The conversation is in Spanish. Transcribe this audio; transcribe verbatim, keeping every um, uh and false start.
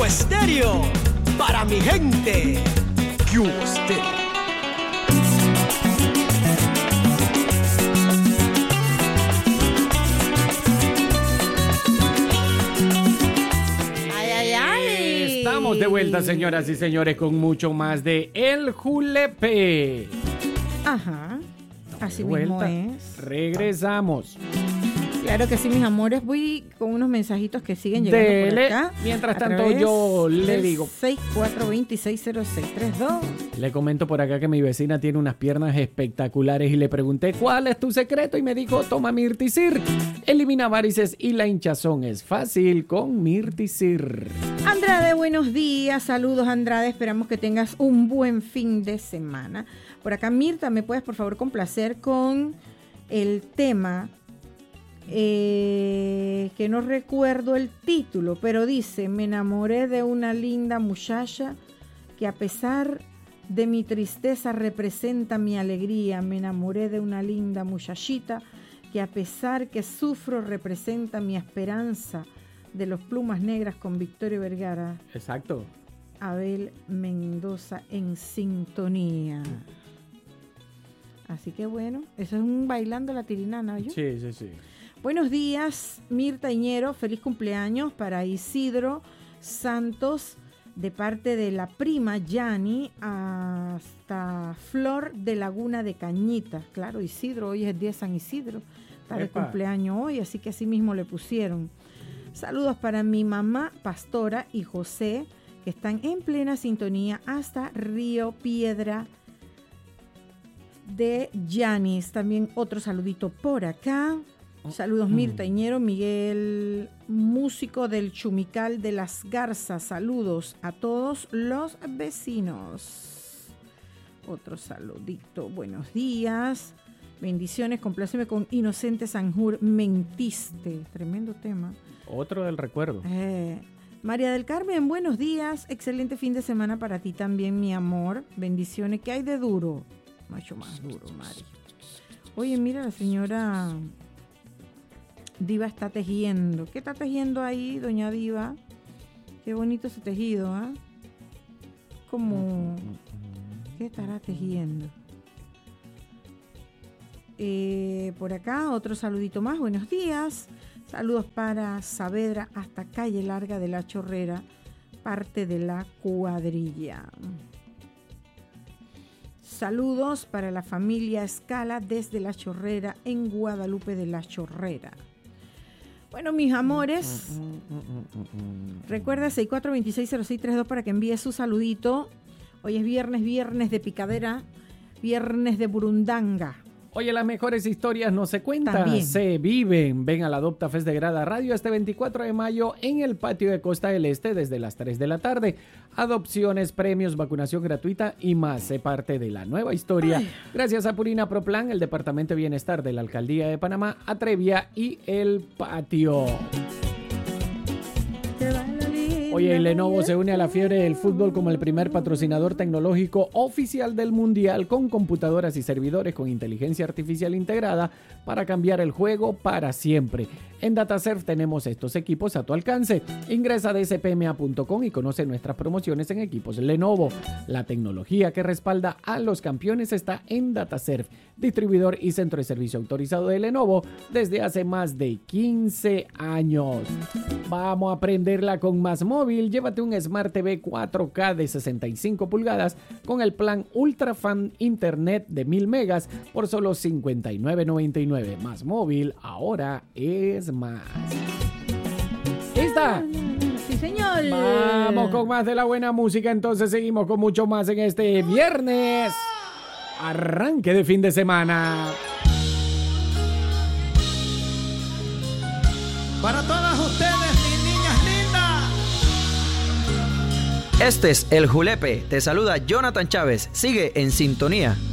Estéreo, para mi gente. Cuba Estéreo. Estamos de vuelta, señoras y señores, con mucho más de El Julepe. Ajá, así mismo es. Regresamos. Claro que sí, mis amores. Voy con unos mensajitos que siguen llegando Dele. por acá. Mientras tanto, yo le digo seis cuatro dos seis cero seis tres dos. Le comento por acá que mi vecina tiene unas piernas espectaculares y le pregunté ¿cuál es tu secreto? Y me dijo, toma Mirtisir. Elimina varices y la hinchazón es fácil con Mirtisir. Andrade, buenos días. Saludos, Andrade. Esperamos que tengas un buen fin de semana. Por acá, Mirta, ¿me puedes por favor complacer con el tema? Eh, que no recuerdo el título, pero dice: me enamoré de una linda muchacha que a pesar de mi tristeza representa mi alegría. Me enamoré de una linda muchachita que a pesar que sufro representa mi esperanza. De los Plumas Negras con Victoria Vergara. Exacto. Abel Mendoza en sintonía. Así que bueno, eso es un bailando la tirinana, ¿yo? Sí, sí, sí. Buenos días, Mirta Iñero. Feliz cumpleaños para Isidro Santos de parte de la prima Yani hasta Flor de Laguna de Cañita. Claro, Isidro, hoy es el día de San Isidro. Está de Epa. cumpleaños hoy, así que así mismo le pusieron. Saludos para mi mamá Pastora y José, que están en plena sintonía hasta Río Piedra de Yanis. También otro saludito por acá. Saludos Mirta Iñero, Miguel, músico del Chumical de las Garzas. Saludos a todos los vecinos. Otro saludito. Buenos días. Bendiciones. Compláceme con Inocente Sanjur. Mentiste. Tremendo tema. Otro del recuerdo. Eh, María del Carmen, buenos días. Excelente fin de semana para ti también, mi amor. Bendiciones. ¿Qué hay de duro? Macho más duro, Mari. Oye, mira, la señora Diva está tejiendo. ¿Qué está tejiendo ahí, doña Diva? Qué bonito ese tejido, ¿ah? ¿eh? Como... ¿Qué estará tejiendo? Eh, por acá, otro saludito más. Buenos días. Saludos para Saavedra hasta Calle Larga de la Chorrera, parte de la cuadrilla. Saludos para la familia Escala desde La Chorrera en Guadalupe de La Chorrera. Bueno, mis amores, recuerda seis cuatro dos seis cero seis tres dos para que envíe su saludito. Hoy es viernes, viernes de picadera, viernes de burundanga. Oye, las mejores historias no se cuentan, También. se viven. Ven a la Adopta Fest de Grada Radio este veinticuatro de mayo en el patio de Costa del Este desde las tres de la tarde. Adopciones, premios, vacunación gratuita y más. Sé parte de la nueva historia. Ay. Gracias a Purina Proplan, el Departamento de Bienestar de la Alcaldía de Panamá, Atrevia y El Patio. Oye, y Lenovo se une a la fiebre del fútbol como el primer patrocinador tecnológico oficial del Mundial con computadoras y servidores con inteligencia artificial integrada para cambiar el juego para siempre. En DataServe tenemos estos equipos a tu alcance. Ingresa a d s p m a punto com y conoce nuestras promociones en equipos Lenovo. La tecnología que respalda a los campeones está en DataServe, distribuidor y centro de servicio autorizado de Lenovo desde hace más de quince años. Vamos a aprenderla con Más Móvil. Llévate un Smart T V cuatro K de sesenta y cinco pulgadas con el plan Ultra Fan Internet de mil megas por solo cincuenta y nueve noventa y nueve. Más Móvil, ahora es más. ¿Lista? Sí, señor. Vamos con más de la buena música. Entonces seguimos con mucho más en este viernes. Arranque de fin de semana. Para todas ustedes, mis niñas lindas. Este es El Julepe. Te saluda Jonathan Chávez. Sigue en sintonía.